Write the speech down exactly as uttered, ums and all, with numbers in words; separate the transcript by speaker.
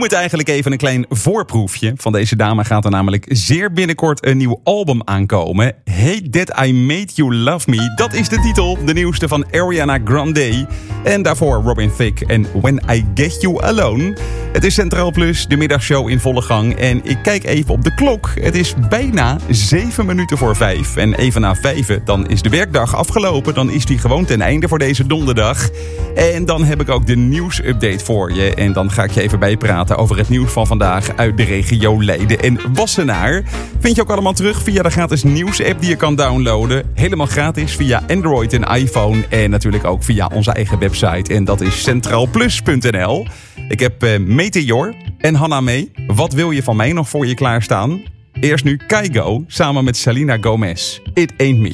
Speaker 1: het eigenlijk even een klein voorproefje. Van deze dame gaat er namelijk zeer binnenkort een nieuw album aankomen. Hey That I Made You Love Me. Dat is de titel, de nieuwste van Ariana Grande. En daarvoor Robin Thicke en When I Get You Alone. Het is Centraal Plus, de middagshow in volle gang. En ik kijk even op de klok. Het is bijna zeven minuten voor vijf. En even na vijven, dan is de werkdag afgelopen. Dan is die gewoon ten einde voor deze donderdag. En dan heb ik ook de nieuwsupdate voor je. En dan ga ik je even bijpraten over het nieuws van vandaag uit de regio Leiden en Wassenaar. Vind je ook allemaal terug via de gratis nieuwsapp die je kan downloaden. Helemaal gratis via Android en iPhone. En natuurlijk ook via onze eigen website. En dat is centraalplus punt n l. Ik heb uh, Meteor en Hanna mee. Wat wil je van mij nog voor je klaarstaan? Eerst nu Kygo samen met Selena Gomez. It Ain't Me.